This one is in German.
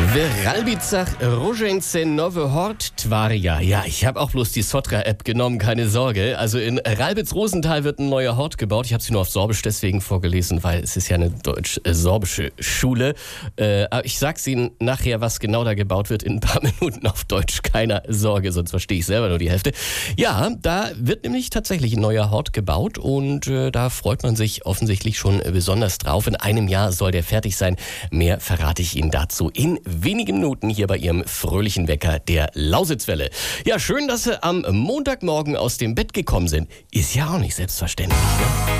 W Ralbicach Różeńce Nowy Hort Twaria. Ja, ich habe auch bloß die Sotra-App genommen, keine Sorge. Also in Ralbitz-Rosenthal wird ein neuer Hort gebaut. Ich habe sie nur auf Sorbisch deswegen vorgelesen, weil es ist ja eine deutsch-sorbische Schule. Aber ich sag's Ihnen nachher, was genau da gebaut wird, in ein paar Minuten auf Deutsch. Keine Sorge, sonst verstehe ich selber nur die Hälfte. Ja, da wird nämlich tatsächlich ein neuer Hort gebaut und da freut man sich offensichtlich schon besonders drauf. In einem Jahr soll der fertig sein. Mehr verrate ich Ihnen dazu in wenigen Minuten hier bei Ihrem fröhlichen Wecker der Lausitzwelle. Ja, schön, dass Sie am Montagmorgen aus dem Bett gekommen sind. Ist ja auch nicht selbstverständlich, ne?